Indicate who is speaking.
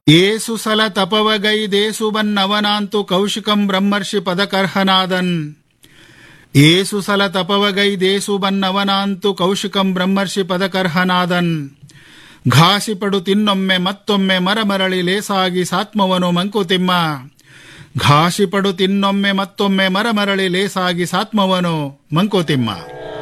Speaker 1: ಏಸು ಸಲ ತಪವಗೈದೇಸು ಬನ್ನವನಾಂತು ಕೌಶಿಕಂ ಬ್ರಹ್ಮರ್ಷಿ ಪದಕರ್ಹನಾದನ್. ಏಸು ಸಲ ತಪವಗೈದೇಸು ಬನ್ನವನಾಂತು ಕೌಶಿಕಂ ಬ್ರಹ್ಮರ್ಷಿ ಪದಕರ್ಹನಾದನ್. ಘಾಸಿಪಡು ತಿನ್ನೊಮ್ಮೆ ಮತ್ತೊಮ್ಮೆ ಮರಮರಳಿ ಲೇಸಾಗಿ ಸಾತ್ಮವನು ಮಂಕುತಿಮ್ಮ. ಘಾಸಿಪಡು ತಿನ್ನೊಮ್ಮೆ ಮತ್ತೊಮ್ಮೆ ಮರಮರಳಿ ಲೇಸಾಗಿ ಸಾತ್ಮವನು ಮಂಕುತಿಮ್ಮ.